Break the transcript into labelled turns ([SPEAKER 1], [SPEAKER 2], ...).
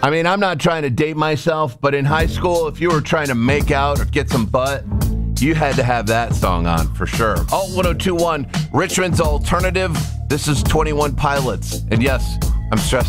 [SPEAKER 1] I mean, I'm not trying to date myself, but in high school, if you were trying to make out or get some butt, you had to have that song on for sure. Alt 1021, Richmond's Alternative. This is 21 Pilots. And yes, I'm stressed